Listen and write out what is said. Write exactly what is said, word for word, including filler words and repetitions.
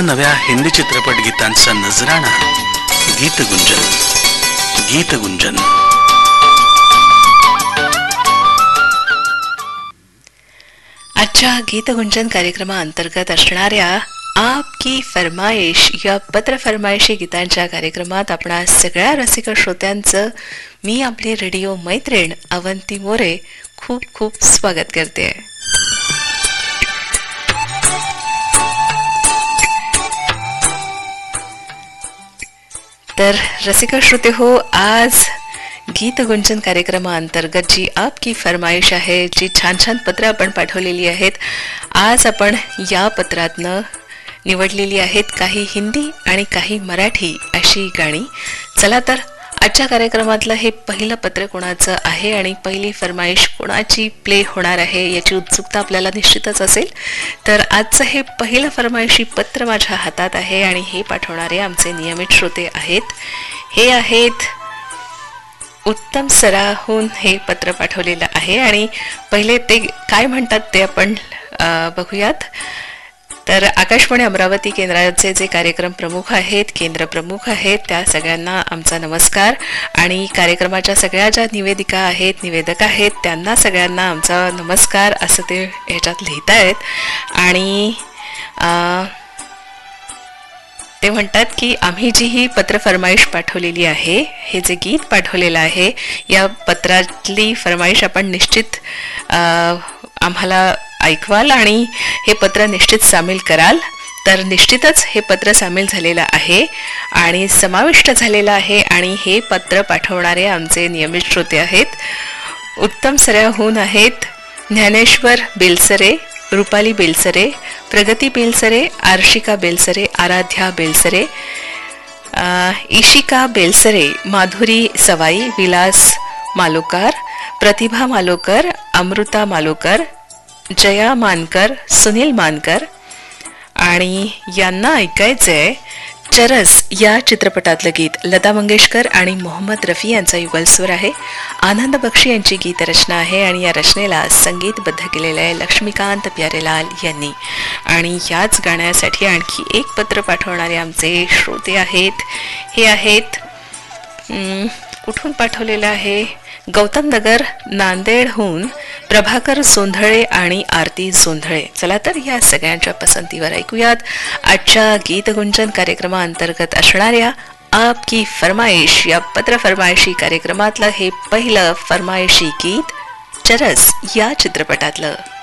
नव्या हिंदी चित्रपट गीतांचा नजराणा. गीतगुंजन. गीतगुंजन. आजच्या गीतगुंजन कार्यक्रमाअंतर्गत असणाऱ्या आपकी फरमाईश या पत्र फरमाईशी गीतांच्या कार्यक्रमात आपणा सगळ्या रसिक श्रोत्यांचं मी आपली रेडिओ मैत्रीण अवंती मोरे खूप खूप स्वागत करते. तर रसिक श्रोते हो, आज गीतगुंजन कार्यक्रमाअंतर्गत जी आपकी फरमाईश आहे, जी छान छान पत्र आपण पाठवलेली आहेत, आज आपण या पत्रातनं निवडलेली आहेत काही हिंदी आणि काही मराठी अशी गाणी. चला तर आजच्या कार्यक्रमातलं हे पहिलं पत्र कोणाचं आहे आणि पहिली फरमाईश कोणाची प्ले होणार आहे याची उत्सुकता आपल्याला निश्चितच असेल. तर आजचं हे पहिलं फरमाईशी पत्र माझ्या हातात आहे आणि हे पाठवणारे आमचे नियमित श्रोते आहेत. हे आहेत उत्तम सराहून हे पत्र पाठवलेलं आहे आणि पहिले ते काय म्हणतात ते आपण बघूयात. तर आकाशवाणी अमरावती केंद्राचे जे कार्यक्रम प्रमुख आहेत, केंद्र प्रमुख आहेत, त्या सगळ्यांना आमचा नमस्कार आणि कार्यक्रमाच्या सगळ्या ज्या निवेदिका आहेत, निवेदक आहेत, त्यांना सगळ्यांना आमचा नमस्कार असं ते ह्याच्यात लिहित आहेत. आणि ते म्हणतात की आम्ही जी ही पत्र फरमाईश पाठवलेली आहे, हे जे गीत पाठवलेलं आहे, या पत्रातली फरमाईश आपण निश्चित आम्हाला ऐकवाल आणि हे पत्र निश्चित सामील कराल. तर निश्चितच हे पत्र सामील झालेलं आहे आणि समाविष्ट झालेलं आहे आणि हे पत्र पाठवणारे आमचे नियमित श्रोते आहेत. उत्तम सराहून आहेत ज्ञानेश्वर बेलसरे, रुपाली बेलसरे, प्रगती बेलसरे, आर्शिका बेलसरे, आराध्या बेलसरे, इशिका बेलसरे, माधुरी सवाई, विलास मालोकर, प्रतिभा मालोकर, अमृता मालोकर, जया मानकर, सुनील मानकर. आणि यांना ऐकायचंय चरस या चित्रपटातलं गीत. लता मंगेशकर आणि मोहम्मद रफी यांचा युगलस्वर आहे. आनंद बक्षी यांची गीतरचना आहे आणि या रचनेला संगीतबद्ध केलेलं आहे लक्ष्मीकांत प्यारेलाल यांनी. आणि याच गाण्यासाठी आणखी एक पत्र पाठवणारे आमचे श्रोते आहेत. हे आहेत कुठून पाठवलेलं आहे, गौतम नगर नांदेडहून प्रभाकर सोंधळे आणि आरती सोंधळे. चला तर या सगळ्यांच्या पसंतीवर ऐकूयात आजच्या गीतगुंजन कार्यक्रमाअंतर्गत असणाऱ्या आपकी फरमाईश या पत्र फरमाईशी कार्यक्रमातलं हे पहिलं फरमाईशी गीत चरस या चित्रपटातलं.